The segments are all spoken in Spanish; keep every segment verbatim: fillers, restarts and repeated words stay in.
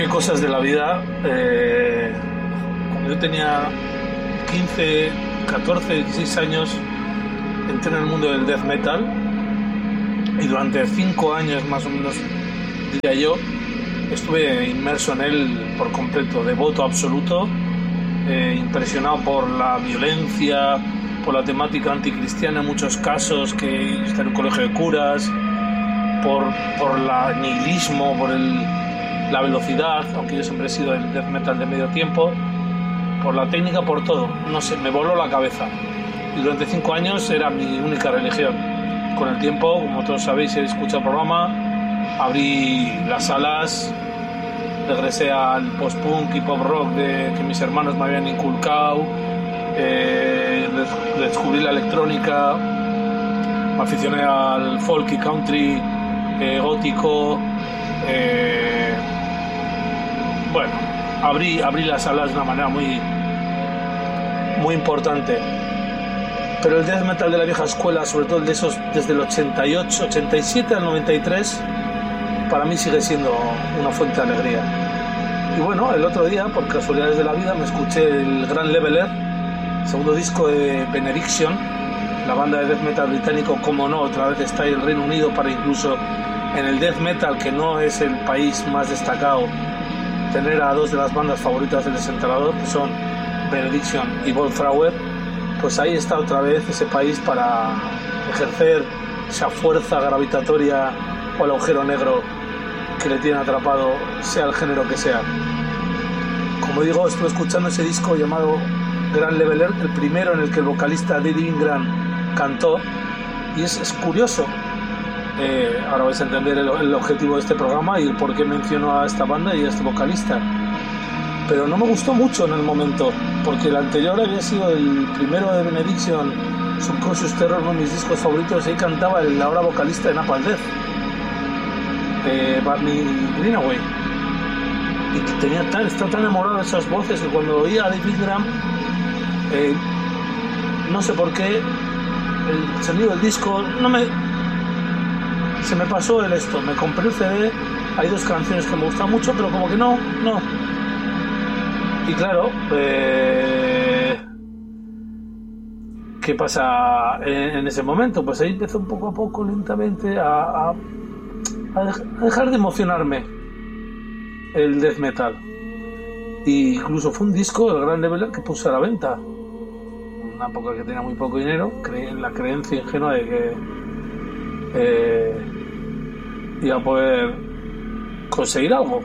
qué cosas de la vida. Eh, cuando yo tenía quince, catorce, dieciséis años, entré en el mundo del death metal y durante cinco años más o menos, diría yo, estuve inmerso en él por completo, devoto absoluto, eh, impresionado por la violencia, por la temática anticristiana en muchos casos, que está en un colegio de curas, por, por el nihilismo, por el, la velocidad, aunque yo siempre he sido el death metal de medio tiempo, por la técnica, por todo. No sé, me voló la cabeza. Y durante cinco años era mi única religión. Con el tiempo, como todos sabéis, si habéis escuchado el programa, abrí las salas, regresé al post-punk y pop-rock de, que mis hermanos me habían inculcado, eh, descubrí la electrónica, me aficioné al folk y country, eh, gótico, eh, bueno, abrí, abrí las salas de una manera muy, muy importante. Pero el death metal de la vieja escuela, sobre todo el de esos desde el ochenta y ocho, ochenta y siete al noventa y tres, para mí sigue siendo una fuente de alegría. Y bueno, el otro día, por casualidades de la vida, me escuché el Grand Leveler, segundo disco de Benediction, la banda de death metal británico, como no, otra vez está ahí el Reino Unido para incluso en el death metal, que no es el país más destacado, tener a dos de las bandas favoritas del desenterrador, que son Benediction y Volthrower. Pues ahí está otra vez ese país para ejercer esa fuerza gravitatoria o el agujero negro que le tiene atrapado, sea el género que sea. Como digo, estuve escuchando ese disco llamado Grand Leveler, el primero en el que el vocalista Dave Ingram cantó, y es, es curioso. Eh, ahora vais a entender el, el objetivo de este programa y el por qué menciono a esta banda y a este vocalista. Pero no me gustó mucho en el momento, porque el anterior había sido el primero de Benediction, Subconscious Terror, uno de mis discos favoritos, y ahí cantaba el ahora vocalista de Napalm Death, eh, Barney Greenaway, y tenía tan, estaba tan enamorado de esas voces que cuando oía a Dave Ingram, eh, no sé por qué, el sonido del disco no me... se me pasó el esto, me compré el C D, hay dos canciones que me gustan mucho, pero como que no, no. Y claro, eh, ¿qué pasa en, en ese momento? Pues ahí empezó un poco a poco, lentamente, a, a, a dejar de emocionarme el death metal. Y incluso fue un disco, el Grand Leveler, que puse a la venta. Una época que tenía muy poco dinero, creí en la creencia ingenua de que eh, iba a poder conseguir algo.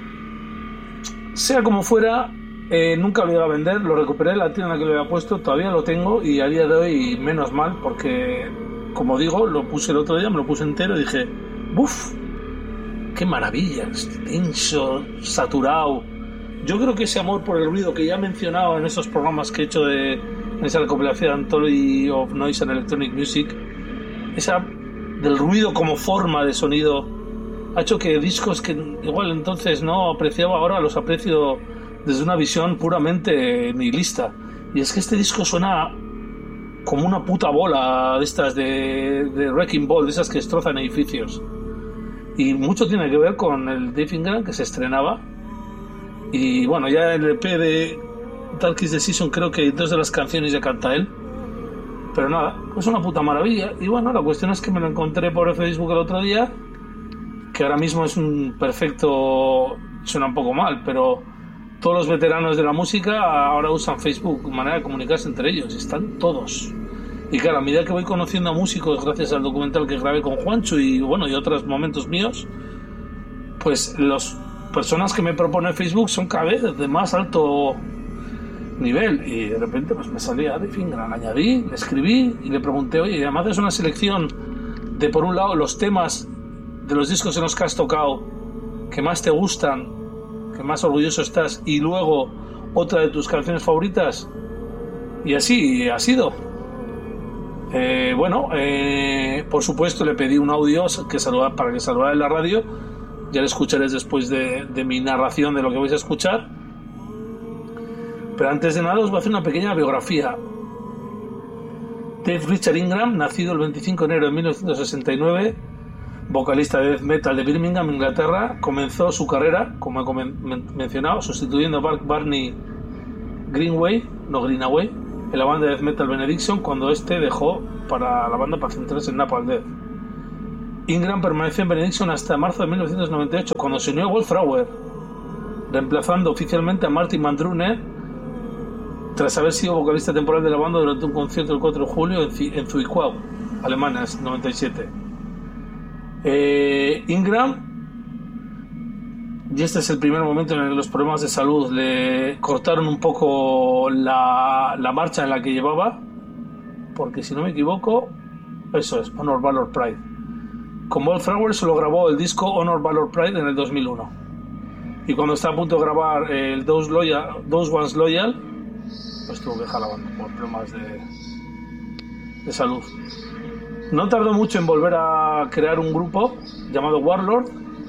Sea como fuera, Eh, nunca lo iba a vender, lo recuperé, la tienda que lo había puesto, todavía lo tengo y a día de hoy menos mal, porque como digo, lo puse el otro día, me lo puse entero y dije, ¡buf! ¡Qué maravilla! Tenso, saturado. Yo creo que ese amor por el ruido que ya he mencionado en esos programas que he hecho de en esa recopilación Anthology of Noise and Electronic Music, esa del ruido como forma de sonido, ha hecho que discos que igual entonces no apreciaba, ahora los aprecio desde una visión puramente nihilista. Y es que este disco suena como una puta bola de estas de, de Wrecking Ball, de esas que destrozan edificios. Y mucho tiene que ver con el Dave Ingram, que se estrenaba. Y bueno, ya el E P de Dark is the Season, creo que dos de las canciones ya canta él. Pero nada, es una puta maravilla. Y bueno, la cuestión es que me lo encontré por Facebook el otro día, que ahora mismo es un perfecto... suena un poco mal, pero todos los veteranos de la música ahora usan Facebook, manera de comunicarse entre ellos, están todos. Y claro, a medida que voy conociendo a músicos gracias al documental que grabé con Juancho y bueno, y otros momentos míos, pues las personas que me propone Facebook son cada vez de más alto nivel. Y de repente pues me salía de Fingran, añadí, le escribí y le pregunté, oye, además es una selección de, por un lado, los temas de los discos en los que has tocado que más te gustan, que más orgulloso estás, y luego otra de tus canciones favoritas, y así ha sido. Eh, bueno, eh, por supuesto le pedí un audio que saluda, para que saludara en la radio, ya lo escucharéis después de, de mi narración de lo que vais a escuchar, pero antes de nada os voy a hacer una pequeña biografía. Dave Richard Ingram, nacido el veinticinco de enero de mil novecientos sesenta y nueve, vocalista de death metal de Birmingham, Inglaterra, comenzó su carrera, como he mencionado, sustituyendo a Barney Greenaway, no Greenaway, en la banda de death metal Benediction, cuando este dejó para la banda para centrarse en Napalm Death. Ingram permaneció en Benediction hasta marzo de mil novecientos noventa y ocho, cuando se unió a Wolfrauer, reemplazando oficialmente a Martin Van Drunen, tras haber sido vocalista temporal de la banda durante un concierto el cuatro de julio en Zwickau, Alemania, en noventa y siete. Eh, Ingram, y este es el primer momento en el que los problemas de salud le cortaron un poco la, la marcha en la que llevaba, porque si no me equivoco, eso es, Honor, Valor, Pride. Con Wolfrauer solo grabó el disco Honor, Valor, Pride en el dos mil uno. Y cuando estaba a punto de grabar el Those, Loyal, Those Ones Loyal, pues tuvo que dejar la banda por problemas de, de salud. No tardó mucho en volver a crear un grupo llamado Warlord.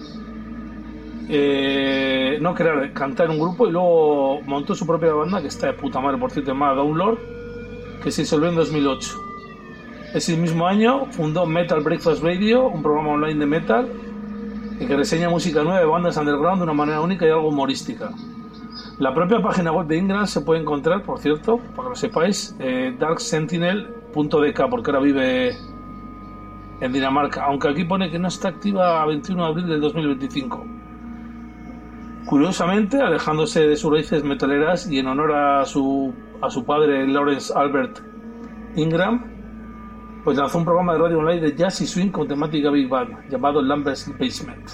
Eh, no crear, cantar un grupo, y luego montó su propia banda, que está de puta madre, por cierto, llamada Downlord, que se disolvió en dos mil ocho. Ese mismo año fundó Metal Breakfast Radio, un programa online de metal que reseña música nueva de bandas underground de una manera única y algo humorística. La propia página web de Ingram se puede encontrar, por cierto, para que lo sepáis, eh, dark sentinel punto d k, porque ahora vive en Dinamarca, aunque aquí pone que no está activa a veintiuno de abril del dos mil veinticinco. Curiosamente, alejándose de sus raíces metaleras y en honor a su, a su padre Lawrence Albert Ingram, pues lanzó un programa de radio online de jazz y swing con temática Big Band llamado Lambert's Basement.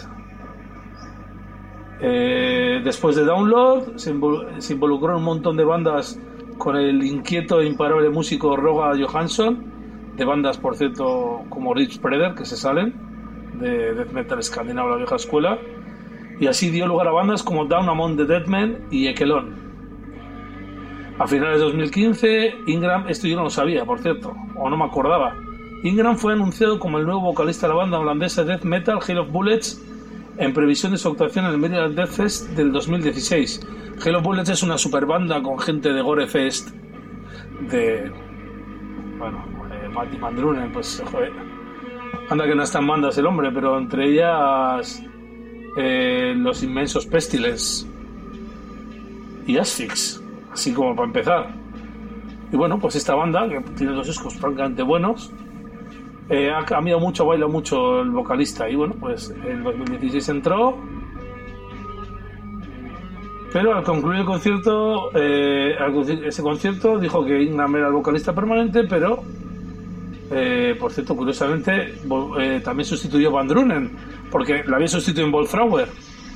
Eh, después de Download se, invol- se involucró en un montón de bandas con el inquieto e imparable músico Roger Johansson, de bandas, por cierto, como Rich Preder, que se salen de death metal escandinavo, la vieja escuela, y así dio lugar a bandas como Down Among the Dead Men y Ekelon. A finales de dos mil quince, Ingram, esto yo no lo sabía, por cierto, o no me acordaba, Ingram fue anunciado como el nuevo vocalista de la banda holandesa de death metal Hail of Bullets, en previsión de su actuación en el Maryland Death Fest del dos mil dieciséis. Hail of Bullets es una super banda con gente de Gore Fest, de... bueno, eh, Martin Van Drunen, pues joder, anda que no están bandas el hombre, pero entre ellas eh, los inmensos Pestilence y Asphyx, así como para empezar. Y bueno, pues esta banda, que tiene dos discos francamente buenos, Eh, ha cambiado mucho, baila mucho el vocalista, y bueno, pues en dos mil dieciséis entró, pero al concluir el concierto, eh, ese concierto dijo que Ingram era el vocalista permanente, pero eh, por cierto, curiosamente eh, también sustituyó a Van Drunen, porque lo había sustituido en Wolfrauer,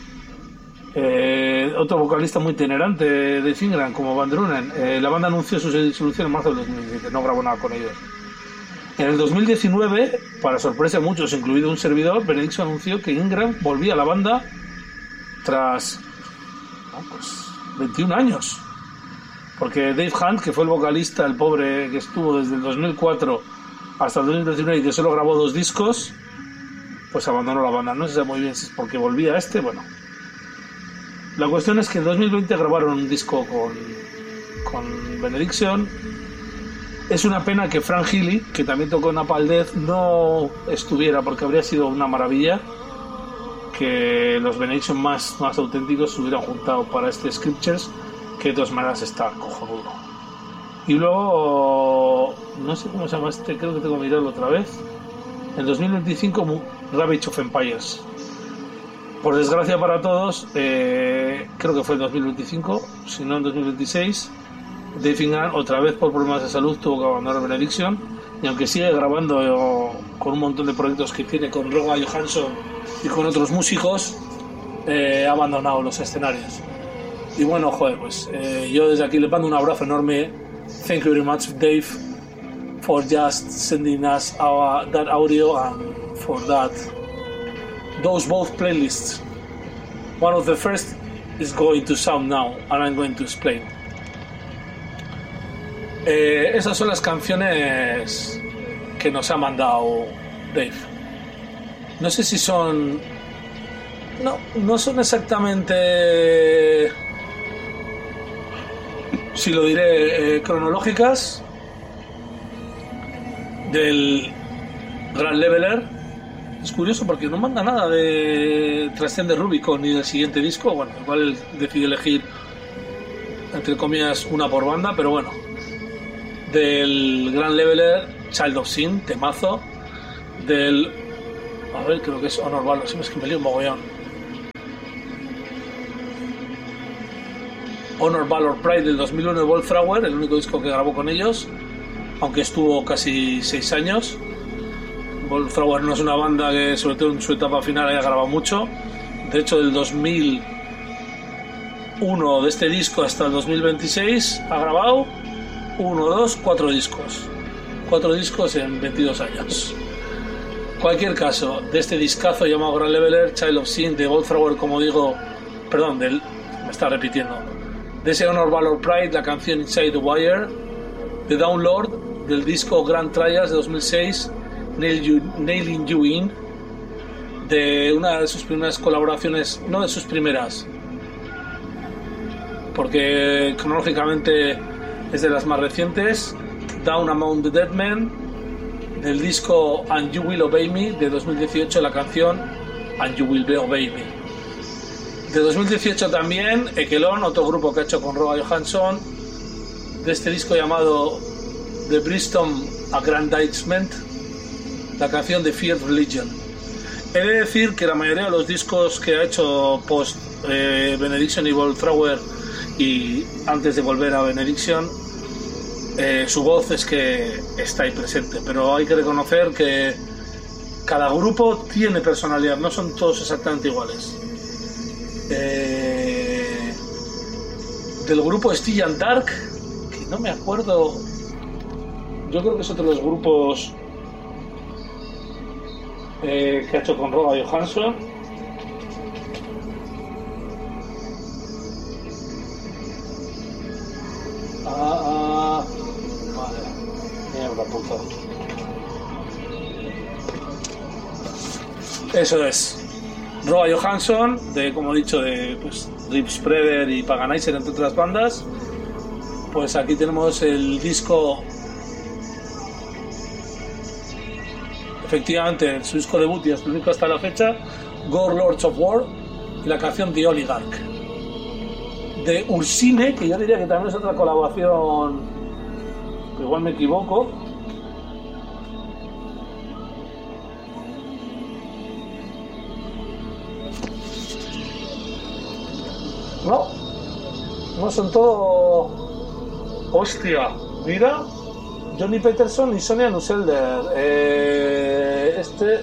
eh, otro vocalista muy itinerante de Ingram como Van Drunen. Eh, la banda anunció su disolución en marzo del dos mil diecisiete, no grabó nada con ellos. En el dos mil diecinueve, para sorpresa de muchos, incluido un servidor, Benediction anunció que Ingram volvía a la banda tras no, pues, veintiún años. Porque Dave Hunt, que fue el vocalista, el pobre, que estuvo desde el dos mil cuatro hasta el dos mil diecinueve y que solo grabó dos discos, pues abandonó la banda. No se sabe muy bien si es porque volvía a este, bueno. La cuestión es que en dos mil veinte grabaron un disco con, con Benediction. Es una pena que Frank Healy, que también tocó en Napalm Death, no estuviera, porque habría sido una maravilla que los Benediction más, más auténticos se hubieran juntado para este Scriptures, que de todas maneras está cojonudo. Y luego, no sé cómo se llama este, creo que tengo que mirarlo otra vez. En dos mil veinticinco, Ravage of Empires. Por desgracia para todos, eh, creo que fue en dos mil veinticinco, si no en dos mil veintiséis. Dave Ingram, otra vez por problemas de salud, tuvo que abandonar Benediction, y aunque sigue grabando eh, con un montón de proyectos que tiene con Roger Johansson y con otros músicos, eh, ha abandonado los escenarios. Y bueno, joder, pues eh, yo desde aquí le mando un abrazo enorme. Thank you very much, Dave, for just sending us our, that audio, and for that those both playlists. One of the first is going to sound now, and I'm going to explain. Eh, esas son las canciones que nos ha mandado Dave. No sé si son... No, no son exactamente... Si lo diré, eh, cronológicas del Grand Leveler. Es curioso porque no manda nada de Trascende Rubicon ni del siguiente disco. Bueno, igual decide elegir, entre comillas, una por banda, pero bueno. Del Grand Leveler, Child of Sin, temazo. Del... A ver, creo que es Honor Valor, si me es que me lío un mogollón. Honor Valor Pride del dos mil uno de Wallflower, el único disco que grabó con ellos, aunque estuvo casi seis años. Wallflower no es una banda que, sobre todo en su etapa final, haya grabado mucho. De hecho, del dos mil uno de este disco hasta el dos mil veintiséis ha grabado uno, dos, cuatro discos. Cuatro discos en veintidós años. Cualquier caso, de este discazo llamado Grand Leveler, Child of Sin, de Wallflower, como digo, perdón, del, me está repitiendo, de ese Honor Valor Pride, la canción Inside the Wire, de Downlord, del disco Grand Trials de dos mil seis, Nail you, Nailing You In, de una de sus primeras colaboraciones, no de sus primeras, porque cronológicamente es de las más recientes, Down Among the Dead Men, del disco And You Will Obey Me de dos mil dieciocho, la canción And You Will Obey Me. De dos mil dieciocho también Ekelon, otro grupo que ha hecho con Roa Johansson, de este disco llamado The Bristol Aggrandizement, la canción de Fear Religion. He de decir que la mayoría de los discos que ha hecho post eh, Benediction y Wallflower y antes de volver a Benediction, eh, su voz es que está ahí presente, pero hay que reconocer que cada grupo tiene personalidad, no son todos exactamente iguales. Eh, del grupo Stygian Dark, que no me acuerdo, yo creo que es otro de los grupos eh, que ha hecho con Roa Johansson. Ah, ah, vale, mierda puta. Eso es Roa Johansson, de, como he dicho, de pues, Rip Spreader y Paganizer, entre otras bandas. Pues aquí tenemos el disco, efectivamente, su disco debut y hasta el único hasta la fecha, Gore Lords of War, y la canción The Oligarch. De Ursine, que yo diría que también es otra colaboración, igual me equivoco. No, no son todo. Hostia, mira, Johnny Peterson y Sonia Nuselder. Eh, este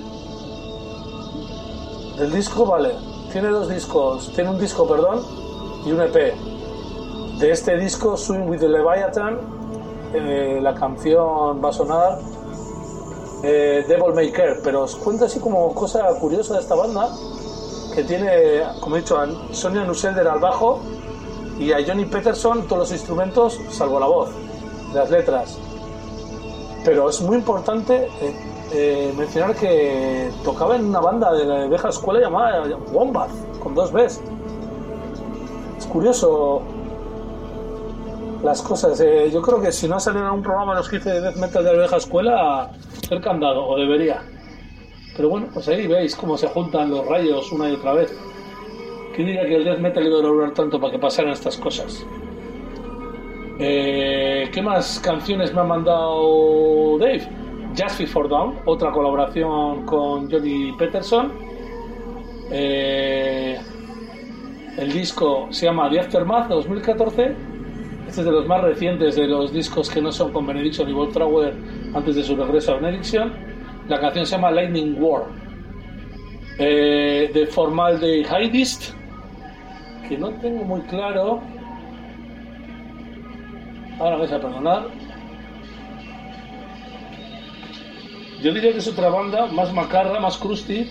del disco, vale, tiene dos discos, tiene un disco, perdón, y un E P. De este disco, Swim with the Leviathan, eh, la canción va a sonar eh, Devil May Care, pero os cuento así como cosa curiosa de esta banda, que tiene, como he dicho, a Sonia Nuselder al bajo y a Johnny Peterson todos los instrumentos, salvo la voz, las letras. Pero es muy importante eh, eh, mencionar que tocaba en una banda de la vieja escuela llamada Wombat, con dos Bs. Es curioso las cosas. Eh, yo creo que si no saliera un programa de los quince de death metal de la vieja escuela, cerca han dado, o debería. Pero bueno, pues ahí veis cómo se juntan los rayos una y otra vez. ¿Quién diría que el death metal iba a durar tanto para que pasaran estas cosas? Eh, ¿Qué más canciones me ha mandado Dave? Just Before Dawn, otra colaboración con Johnny Peterson. Eh, el disco se llama The Aftermath de dos mil catorce. Este es de los más recientes de los discos que no son con Benediction y Wallflower antes de su regreso a Benediction. La canción se llama Lightning War. Eh, de Formaldehydist, que no tengo muy claro. Ahora me vais a perdonar. Yo diría que es otra banda más macarra, más crusty,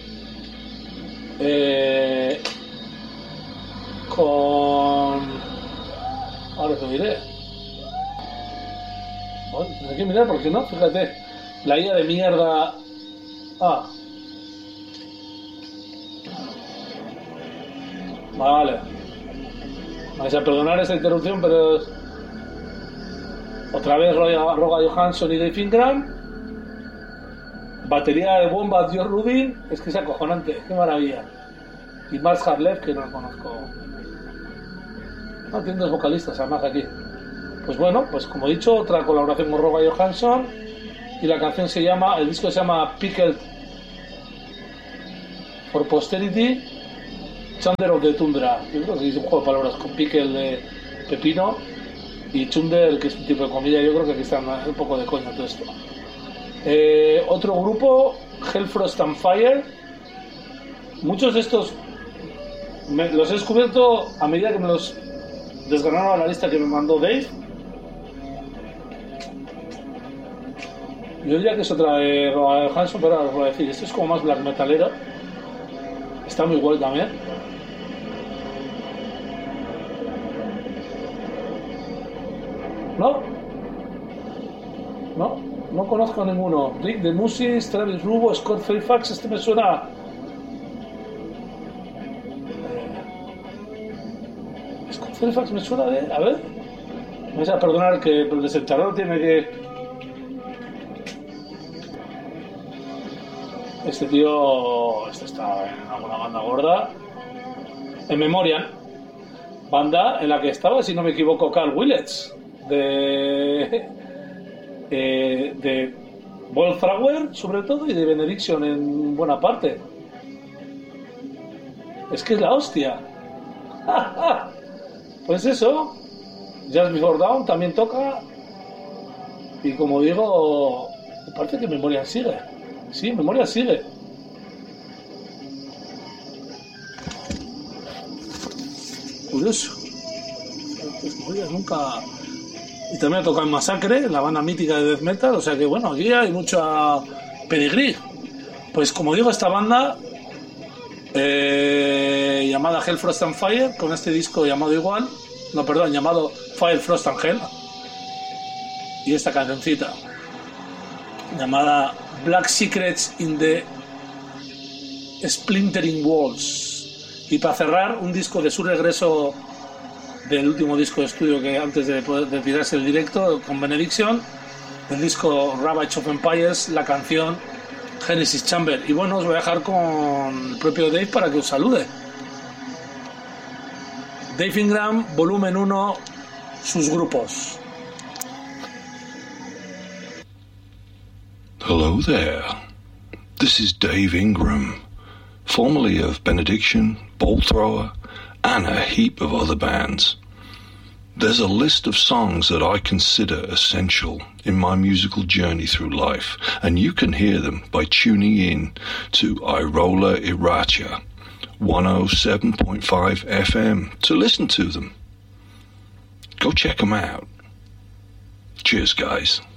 eh, con... Ahora te diré. Bueno, hay que mirar porque no, fíjate. La I A de mierda. Ah. Vale. Vais a perdonar esta interrupción, pero otra vez Roa Johansson y Dave Ingram. batería de bomba Joe Rubin, es que es acojonante, qué maravilla. Y Mars Harlev, que no lo conozco. No, tiene dos vocalistas además aquí. Pues bueno, pues como he dicho, otra colaboración con Roba Johansson. Y la canción se llama, el disco se llama Pickled for Posterity, Chunder of the Tundra. Yo creo que es un juego de palabras con pickle de pepino y chunder, que es un tipo de comida. Yo creo que aquí está un poco de coña todo esto. Eh, otro grupo, Hellfrost and Fire. Muchos de estos me, los he descubierto a medida que me los desgranaron a la lista que me mandó Dave. Yo diría que es otra de Roba Johansson, pero ahora os voy a decir, esto es como más black metalero. Está muy guay también. ¿No? No, no conozco a ninguno. Rick de Musis, Travis Rubo, Scott Fairfax, este me suena. Eh... Scott Fairfax me suena de. A ver. Me vais a perdonar que el desenterrador tiene que. Este tío. Este está en alguna banda gorda. En Memoriam. Banda en la que estaba, si no me equivoco, Carl Willets. De. Eh, de Wolfthrower, sobre todo, y de Benediction en buena parte. Es que es la hostia. Pues eso. Just Before Dawn también toca. Y como digo, me parece que Memoriam sigue. Sí, Memoria sigue. Curioso. Pues Memoria nunca. Y también ha tocado en Masacre, la banda mítica de death metal. O sea que bueno, aquí hay mucha pedigrí. Pues como digo, esta banda eh, llamada Hellfrost and Fire, con este disco llamado igual, no, perdón, llamado Fire, Frost and Hell, y esta cancioncita llamada Black Secrets in the Splintering Walls. Y para cerrar, un disco de su regreso del último disco de estudio que antes de poder de tirarse el directo con Benediction, del disco Ravage of Empires, la canción Genesis Chamber. Y bueno, os voy a dejar con el propio Dave para que os salude. Dave Ingram, volumen uno, sus grupos. Hello there. This is Dave Ingram, formerly of Benediction, Bolt Thrower, and a heap of other bands. There's a list of songs that I consider essential in my musical journey through life, and you can hear them by tuning in to Irola Iracha one oh seven point five F M to listen to them. Go check them out. Cheers, guys.